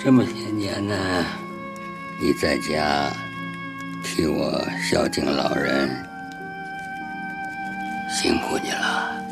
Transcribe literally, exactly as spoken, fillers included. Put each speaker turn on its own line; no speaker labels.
这么些年呢，你在家替我孝敬老人，辛苦你了。